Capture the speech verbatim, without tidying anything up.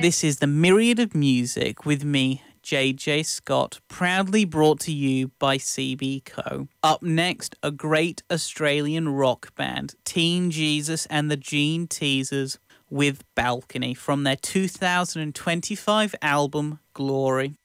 This is The Myriad of Music with me, J J Scott, proudly brought to you by C B Co. Up next, a great Australian rock band, Teen Jesus and the Gene Teasers, with Balcony from their two thousand twenty-five album, Glory.